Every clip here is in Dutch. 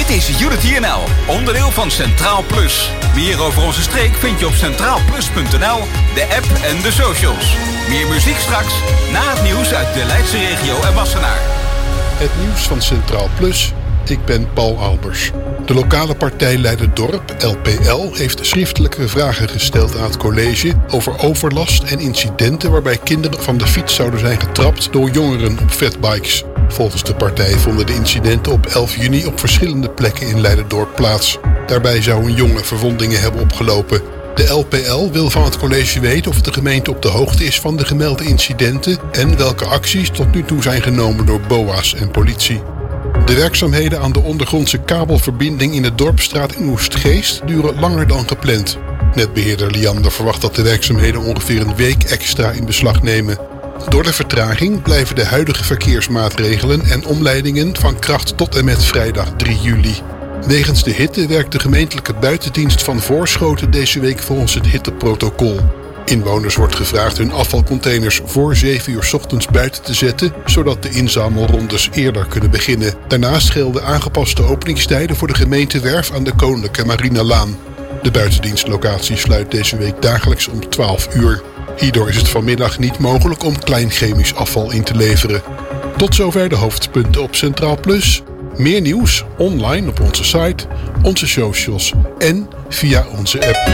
Dit is Unity NL, onderdeel van Centraal Plus. Meer over onze streek vind je op centraalplus.nl, de app en de socials. Meer muziek straks, na het nieuws uit de Leidse regio en Wassenaar. Het nieuws van Centraal Plus. Ik ben Paul Albers. De lokale partij Leiderdorp, LPL, heeft schriftelijke vragen gesteld aan het college over overlast en incidenten waarbij kinderen van de fiets zouden zijn getrapt door jongeren op fatbikes. Volgens de partij vonden de incidenten op 11 juni op verschillende plekken in Leiderdorp plaats. Daarbij zou een jongen verwondingen hebben opgelopen. De LPL wil van het college weten of de gemeente op de hoogte is van de gemelde incidenten en welke acties tot nu toe zijn genomen door BOA's en politie. De werkzaamheden aan de ondergrondse kabelverbinding in de Dorpsstraat in Oestgeest duren langer dan gepland. Netbeheerder Liander verwacht dat de werkzaamheden ongeveer een week extra in beslag nemen. Door de vertraging blijven de huidige verkeersmaatregelen en omleidingen van kracht tot en met vrijdag 3 juli. Wegens de hitte werkt de gemeentelijke buitendienst van Voorschoten deze week volgens het hitteprotocol. Inwoners wordt gevraagd hun afvalcontainers voor 7 uur 's ochtends buiten te zetten, zodat de inzamelrondes eerder kunnen beginnen. Daarnaast gelden aangepaste openingstijden voor de gemeentewerf aan de Koninklijke Marinalaan. De buitendienstlocatie sluit deze week dagelijks om 12 uur. Hierdoor is het vanmiddag niet mogelijk om klein chemisch afval in te leveren. Tot zover de hoofdpunten op Centraal Plus. Meer nieuws online op onze site, onze socials en via onze app.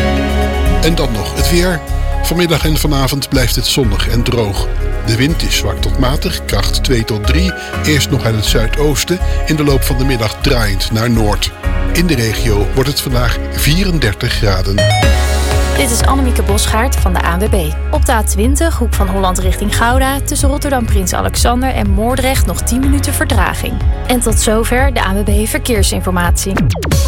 En dan nog het weer. Vanmiddag en vanavond blijft het zonnig en droog. De wind is zwak tot matig, kracht 2 tot 3. Eerst nog uit het zuidoosten, in de loop van de middag draaiend naar noord. In de regio wordt het vandaag 34 graden. Dit is Annemieke Bosgaard van de ANWB. Op de A20, hoek van Holland richting Gouda, tussen Rotterdam Prins Alexander en Moordrecht nog 10 minuten vertraging. En tot zover de ANWB Verkeersinformatie.